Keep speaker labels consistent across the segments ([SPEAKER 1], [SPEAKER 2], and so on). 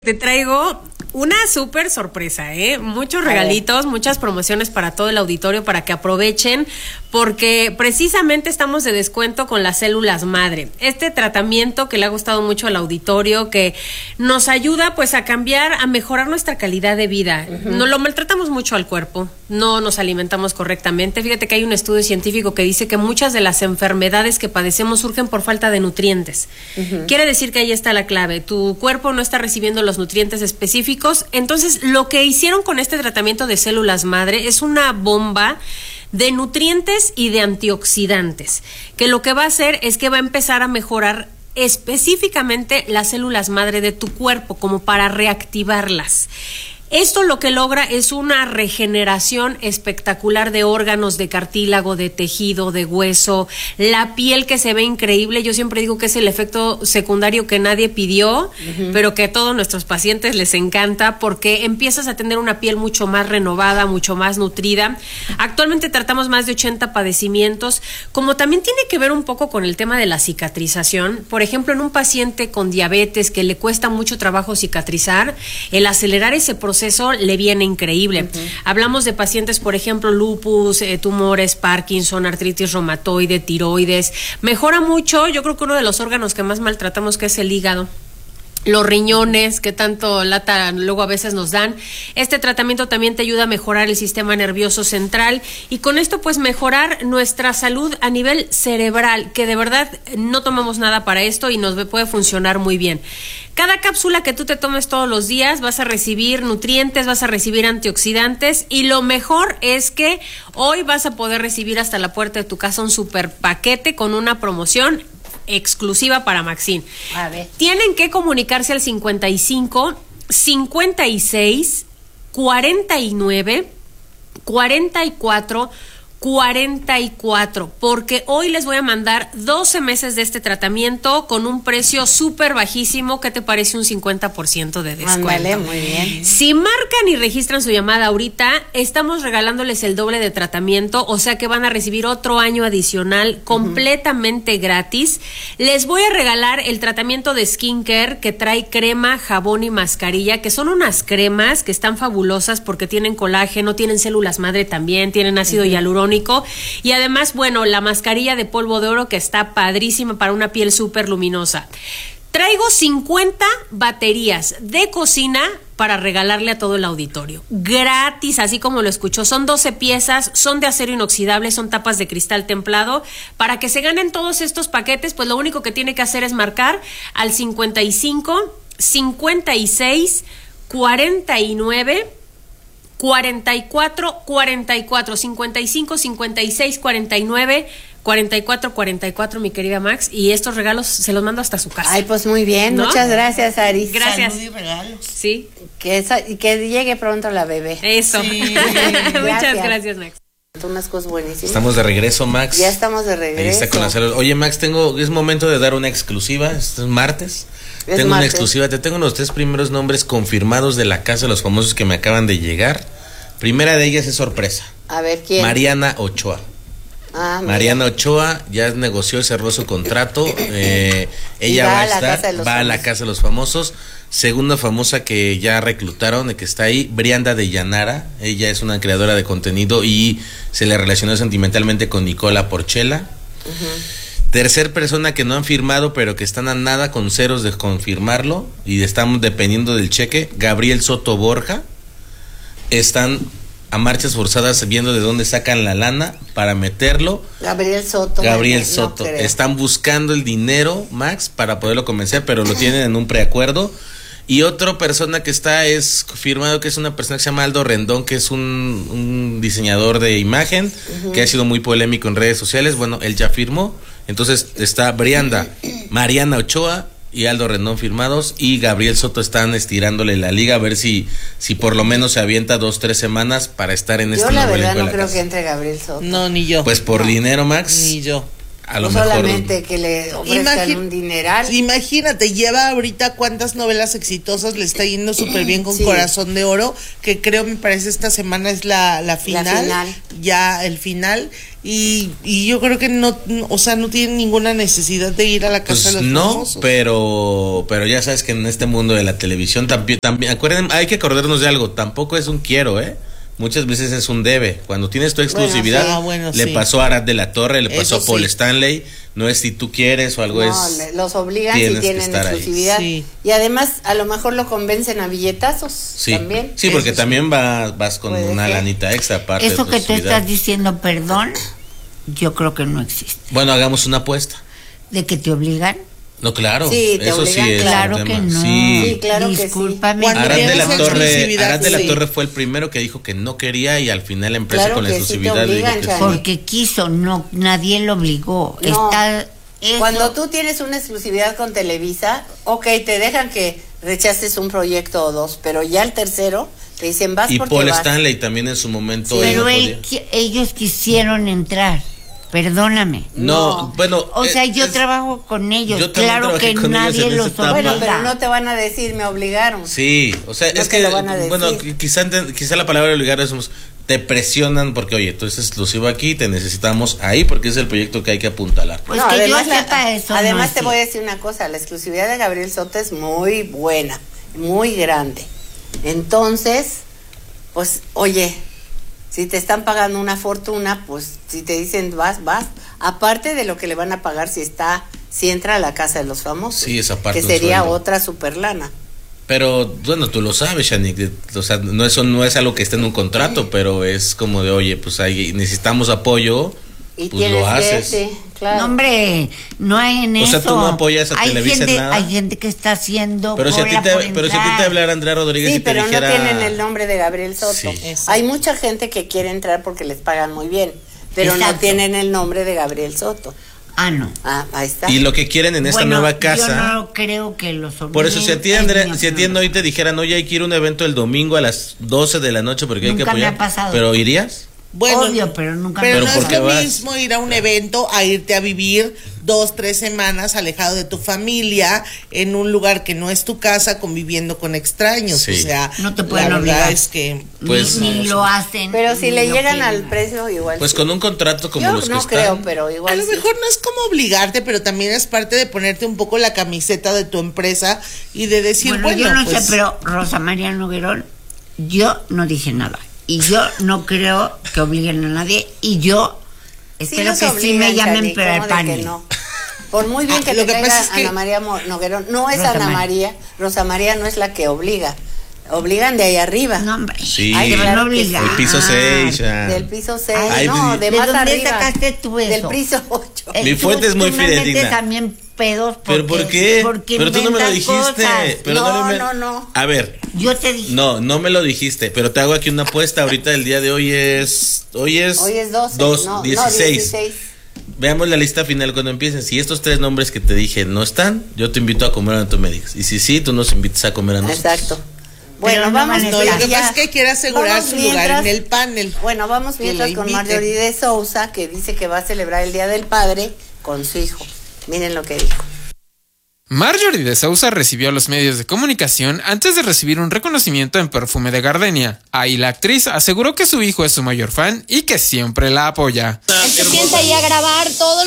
[SPEAKER 1] Te traigo una súper sorpresa, muchos regalitos, muchas promociones para todo el auditorio para que aprovechen, porque precisamente estamos de descuento con las células madre. Este tratamiento que le ha gustado mucho al auditorio, que nos ayuda pues a cambiar, a mejorar nuestra calidad de vida. No lo maltratamos mucho al cuerpo, no nos alimentamos correctamente. Fíjate que hay un estudio científico que dice que muchas de las enfermedades que padecemos surgen por falta de nutrientes. Quiere decir que ahí está la clave. Tu cuerpo no está recibiendo los nutrientes específicos. Entonces, lo que hicieron con este tratamiento de células madre es una bomba de nutrientes y de antioxidantes, que lo que va a hacer es que va a empezar a mejorar específicamente las células madre de tu cuerpo, como para reactivarlas. Esto lo que logra es una regeneración espectacular de órganos, de cartílago, de tejido, de hueso, la piel que se ve increíble. Yo siempre digo que es el efecto secundario que nadie pidió, pero que a todos nuestros pacientes les encanta, porque empiezas a tener una piel mucho más renovada, mucho más nutrida. Actualmente tratamos más de 80 padecimientos, como también tiene que ver un poco con el tema de la cicatrización. Por ejemplo, en un paciente con diabetes que le cuesta mucho trabajo cicatrizar, el acelerar ese proceso le viene increíble. Hablamos de pacientes, por ejemplo, lupus, tumores, Parkinson, artritis reumatoide, tiroides. Mejora mucho, yo creo que uno de los órganos que más maltratamos, que es el hígado. Los riñones, que tanto lata luego a veces nos dan. Este tratamiento también te ayuda a mejorar el sistema nervioso central y con esto pues mejorar nuestra salud a nivel cerebral, que de verdad no tomamos nada para esto y nos puede funcionar muy bien. Cada cápsula que tú te tomes todos los días vas a recibir nutrientes, vas a recibir antioxidantes y lo mejor es que hoy vas a poder recibir hasta la puerta de tu casa un super paquete con una promoción exclusiva para Maxine.
[SPEAKER 2] A ver.
[SPEAKER 1] Tienen que comunicarse al 55 56 49 44 44, porque hoy les voy a mandar 12 meses de este tratamiento con un precio súper bajísimo. ¿Qué te parece un 50% de descuento?
[SPEAKER 2] Ándale, muy bien.
[SPEAKER 1] Si marcan y registran su llamada ahorita, estamos regalándoles el doble de tratamiento, o sea que van a recibir otro año adicional completamente gratis. Les voy a regalar el tratamiento de skincare que trae crema, jabón y mascarilla, que son unas cremas que están fabulosas porque tienen colágeno, tienen células madre también, tienen ácido hialurónico. Y además, bueno, la mascarilla de polvo de oro que está padrísima para una piel súper luminosa. Traigo 50 baterías de cocina para regalarle a todo el auditorio. Gratis, así como lo escuchó. Son 12 piezas, son de acero inoxidable, son tapas de cristal templado. Para que se ganen todos estos paquetes, pues lo único que tiene que hacer es marcar al 55 56 49 44 44 55 56 49 44 44, mi querida Max, y estos regalos se los mando hasta su casa.
[SPEAKER 2] Ay, pues muy bien, ¿no? Muchas gracias, Aris.
[SPEAKER 1] Gracias.
[SPEAKER 3] Salud y regalos.
[SPEAKER 1] Sí.
[SPEAKER 2] Que llegue pronto la bebé.
[SPEAKER 1] Eso.
[SPEAKER 3] Sí.
[SPEAKER 1] Muchas gracias, Max.
[SPEAKER 2] Unas cosas buenísimas.
[SPEAKER 4] Estamos de regreso, Max.
[SPEAKER 2] Ya estamos de regreso.
[SPEAKER 4] Ahí está con la salud. Oye, Max, es momento de dar una exclusiva. Este es martes. Una exclusiva. Te tengo los 3 primeros nombres confirmados de la Casa de los Famosos que me acaban de llegar. Primera de ellas es sorpresa.
[SPEAKER 2] A ver, ¿quién?
[SPEAKER 4] Mariana Ochoa. Mariana Ochoa ya negoció y cerró su contrato. Ella va a la Casa de los Famosos. Segunda famosa que ya reclutaron y que está ahí, Brianda de Llanara. Ella es una creadora de contenido y se le relacionó sentimentalmente con Nicola Porchela. Tercer persona que no han firmado, pero que están a nada con ceros de confirmarlo y estamos dependiendo del cheque, Gabriel Soto Borja. Están a marchas forzadas viendo de dónde sacan la lana para meterlo.
[SPEAKER 2] Gabriel Soto.
[SPEAKER 4] No están buscando el dinero, Max, para poderlo convencer, pero lo tienen en un preacuerdo. Y otra persona que está es firmado, que es una persona que se llama Aldo Rendón, que es un diseñador de imagen, que ha sido muy polémico en redes sociales. Bueno, él ya firmó. Entonces está Brianda, Mariana Ochoa y Aldo Rendón firmados, y Gabriel Soto están estirándole la liga a ver si por lo menos se avienta 2-3 semanas para estar en este nuevo elenco.
[SPEAKER 2] Yo la verdad no creo que entre Gabriel Soto.
[SPEAKER 3] No, ni yo.
[SPEAKER 4] Pues por dinero, Max.
[SPEAKER 3] Ni yo.
[SPEAKER 4] A lo mejor
[SPEAKER 2] solamente que le ofrezcan un dineral.
[SPEAKER 3] Imagínate, lleva ahorita cuántas novelas exitosas, le está yendo súper bien con Corazón de Oro, que creo, me parece, esta semana es la final. Ya el final. y yo creo que no, o sea, no tienen ninguna necesidad de ir a la casa de los famosos.
[SPEAKER 4] pero ya sabes que en este mundo de la televisión también acuérdense, hay que acordarnos de algo, tampoco es un quiero, muchas veces es un debe. Cuando tienes tu exclusividad, le pasó a Arad de la Torre, le pasó a Paul Stanley, no es si tú quieres o algo,
[SPEAKER 2] los obligan si tienen exclusividad. Sí. Y además a lo mejor lo convencen a billetazos también.
[SPEAKER 4] Sí, porque también vas con una lanita extra aparte.
[SPEAKER 5] Eso que tú estás diciendo, perdón, yo creo que no existe.
[SPEAKER 4] Bueno, hagamos una apuesta.
[SPEAKER 5] ¿De que te obligan?
[SPEAKER 4] No, claro.
[SPEAKER 2] Sí, eso
[SPEAKER 5] sí es claro que no.
[SPEAKER 2] Sí, claro. Discúlpame.
[SPEAKER 5] Que sí.
[SPEAKER 4] Arad de la Torre fue el primero que dijo que no quería y al final la empresa con la exclusividad le dijo que sí.
[SPEAKER 5] Porque quiso, no, nadie lo obligó.
[SPEAKER 2] No. Cuando tú tienes una exclusividad con Televisa, te dejan que rechaces un proyecto o dos, pero ya el tercero te dicen vas porque vas.
[SPEAKER 4] Y Paul Stanley también en su momento.
[SPEAKER 5] Pero ellos quisieron entrar. Perdóname.
[SPEAKER 4] No, bueno.
[SPEAKER 5] O sea, yo trabajo con ellos. Claro que nadie los obliga.
[SPEAKER 2] Bueno, pero no te van a decir, me obligaron.
[SPEAKER 4] Sí, o sea,
[SPEAKER 2] no
[SPEAKER 4] es que,
[SPEAKER 2] lo van a decir.
[SPEAKER 4] Bueno, quizá la palabra obligar es, te presionan porque, oye, tú eres exclusivo aquí, te necesitamos ahí porque es el proyecto que hay que apuntalar.
[SPEAKER 5] Pues no, que además, yo sepa eso.
[SPEAKER 2] Además, te voy a decir una cosa, la exclusividad de Gabriel Soto es muy buena, muy grande. Entonces, pues, oye, si te están pagando una fortuna, pues si te dicen vas. Aparte de lo que le van a pagar si entra a la casa de los famosos.
[SPEAKER 4] Sí, esa parte.
[SPEAKER 2] Que sería otra super lana.
[SPEAKER 4] Pero, bueno, tú lo sabes, Shanique. O sea, no es algo que esté en un contrato, pero es como de, oye, pues ahí necesitamos apoyo. Y pues lo haces.
[SPEAKER 2] Claro.
[SPEAKER 5] No, hombre, no hay en eso.
[SPEAKER 4] O sea, tú no apoyas a Televisa en nada.
[SPEAKER 5] Hay gente que está haciendo.
[SPEAKER 4] Pero si a ti te hablara Andrea Rodríguez,
[SPEAKER 2] sí,
[SPEAKER 4] y te
[SPEAKER 2] pero
[SPEAKER 4] dijera...
[SPEAKER 2] no tienen el nombre de Gabriel Soto. Sí. Hay mucha gente que quiere entrar porque les pagan muy bien, pero no tienen el nombre de Gabriel Soto.
[SPEAKER 5] No.
[SPEAKER 2] Ahí está.
[SPEAKER 4] Y lo que quieren en esta nueva casa.
[SPEAKER 5] Yo no creo que los obliguen.
[SPEAKER 4] Por eso, si a ti, Andrea, hoy te dijeran, oye, hay que ir a un evento el domingo a las 12 de la noche porque hay que apoyar.
[SPEAKER 5] Me ha pasado.
[SPEAKER 4] ¿Pero irías?
[SPEAKER 5] Bueno, obvio, pero nunca
[SPEAKER 3] pero no es lo mismo ir a un evento a irte a vivir 2-3 semanas alejado de tu familia en un lugar que no es tu casa, conviviendo con extraños. Sí. O sea,
[SPEAKER 5] no te pueden obligar.
[SPEAKER 3] Es que
[SPEAKER 5] ni lo hacen.
[SPEAKER 2] Pero si le llegan al precio igual.
[SPEAKER 4] Pues con un contrato como los que están.
[SPEAKER 2] Yo no creo, pero igual.
[SPEAKER 3] A lo mejor no es como obligarte, pero también es parte de ponerte un poco la camiseta de tu empresa y de decir,
[SPEAKER 5] bueno yo no sé, pero Rosa María Noguerón, yo no dije nada. Y yo no creo que obliguen a nadie. Y yo espero que sí me llamen para el panel. No?
[SPEAKER 2] Por muy bien que te caiga Ana María Noguerón, no es Rosa Ana María. Rosa María no es la que obliga. Obligan de ahí arriba.
[SPEAKER 5] No, hombre.
[SPEAKER 4] Sí.
[SPEAKER 5] Ay, claro
[SPEAKER 4] del piso 6.
[SPEAKER 2] Del piso 6. No, de más arriba.
[SPEAKER 5] Sacaste tú eso?
[SPEAKER 2] Del piso 8.
[SPEAKER 4] Mi fuente es muy fidedigna.
[SPEAKER 5] También pedos.
[SPEAKER 4] ¿Pero por qué?
[SPEAKER 5] Porque
[SPEAKER 4] pero tú no me lo dijiste. Pero
[SPEAKER 2] no.
[SPEAKER 4] A ver.
[SPEAKER 5] Yo te dije.
[SPEAKER 4] No me lo dijiste. Pero te hago aquí una apuesta. Ahorita el día de hoy es
[SPEAKER 2] 12.
[SPEAKER 4] 16. Veamos la lista final cuando empiecen. Si estos 3 nombres que te dije no están, yo te invito a comer a tu médico. Y si sí, tú nos invitas a comer a nosotros.
[SPEAKER 2] Exacto. Bueno, vamos.
[SPEAKER 3] Lo que pasa es que quiere asegurar su lugar en el panel.
[SPEAKER 2] Bueno, vamos mientras con Marjorie de Sousa, que dice que va a celebrar el Día del Padre con su hijo. Miren lo que dijo.
[SPEAKER 6] Marjorie de Sousa recibió a los medios de comunicación antes de recibir un reconocimiento en Perfume de Gardenia. Ahí la actriz aseguró que su hijo es su mayor fan y que siempre la apoya.
[SPEAKER 7] Él se sienta ahí a grabar todo,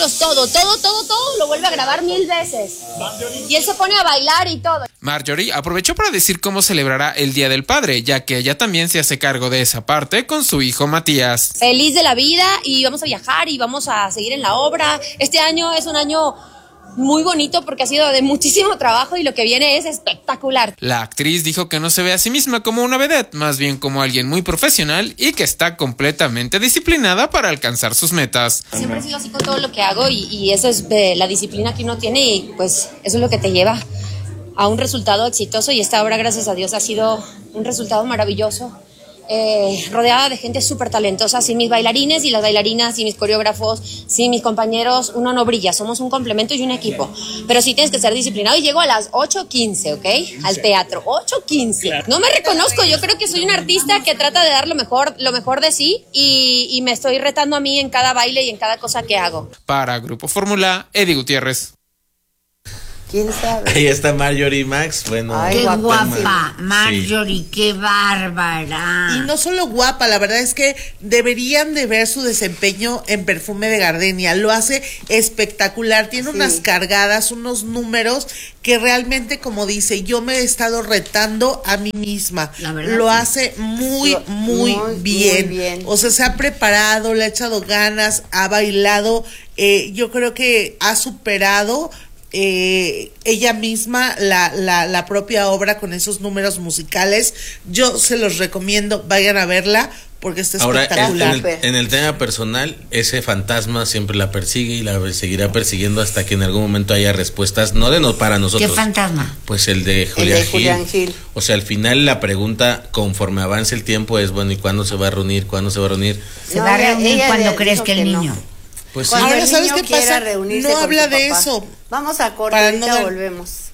[SPEAKER 7] lo vuelve a grabar 1000 veces. Y él se pone a bailar y todo.
[SPEAKER 6] Marjorie aprovechó para decir cómo celebrará el Día del Padre, ya que ella también se hace cargo de esa parte con su hijo Matías.
[SPEAKER 7] Feliz de la vida y vamos a viajar y vamos a seguir en la obra. Este año es un año muy bonito porque ha sido de muchísimo trabajo y lo que viene es espectacular.
[SPEAKER 6] La actriz dijo que no se ve a sí misma como una vedette, más bien como alguien muy profesional y que está completamente disciplinada para alcanzar sus metas.
[SPEAKER 7] Siempre he sido así con todo lo que hago y eso es la disciplina que uno tiene y pues eso es lo que te lleva a un resultado exitoso y esta obra, gracias a Dios, ha sido un resultado maravilloso. Rodeada de gente súper talentosa, sin mis bailarines y las bailarinas, sin mis coreógrafos, sin mis compañeros, uno no brilla, somos un complemento y un equipo, pero sí tienes que ser disciplinado y llego a las 8:15, ¿ok? Al teatro, 8:15. No me reconozco, yo creo que soy un artista que trata de dar lo mejor de sí y me estoy retando a mí en cada baile y en cada cosa que hago.
[SPEAKER 6] Para Grupo Fórmula, Eddie Gutiérrez.
[SPEAKER 2] ¿Quién sabe?
[SPEAKER 4] Ahí está Marjorie Max, bueno.
[SPEAKER 5] Ay, qué guapa, Marjorie, sí. Qué bárbara.
[SPEAKER 3] Y no solo guapa, la verdad es que deberían de ver su desempeño en Perfume de Gardenia. Lo hace espectacular, tiene unas cargadas, unos números que realmente, como dice, yo me he estado retando a mí misma. La verdad, lo hace muy bien. O sea, se ha preparado, le ha echado ganas, ha bailado. Yo creo que ha superado ella misma la propia obra con esos números musicales. Yo se los recomiendo, vayan a verla porque está espectacular.
[SPEAKER 4] Ahora, en el tema personal, ese fantasma siempre la persigue y la seguirá persiguiendo hasta que en algún momento haya respuestas, para nosotros.
[SPEAKER 5] ¿Qué fantasma?
[SPEAKER 4] Pues el de Julián Gil. O sea, al final la pregunta, conforme avance el tiempo, es bueno, ¿y cuándo se va a reunir? ¿Cuándo se va a reunir?
[SPEAKER 5] Se va a reunir cuando crezca el niño.
[SPEAKER 2] No.
[SPEAKER 4] Pues
[SPEAKER 2] cuando
[SPEAKER 3] ahora,
[SPEAKER 2] el
[SPEAKER 3] ¿sabes
[SPEAKER 2] niño
[SPEAKER 3] qué pasa? No habla de eso.
[SPEAKER 2] Vamos a corte, ahorita volvemos.